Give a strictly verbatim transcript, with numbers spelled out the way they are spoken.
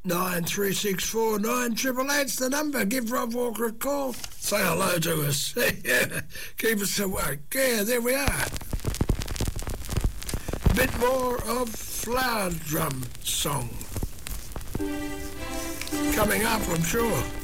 nine three six four nine triple eight's the number. Give Rob Walker a call. Say hello to us. Keep us awake. Yeah, there we are. A bit more of Flower Drum Song coming up, I'm sure.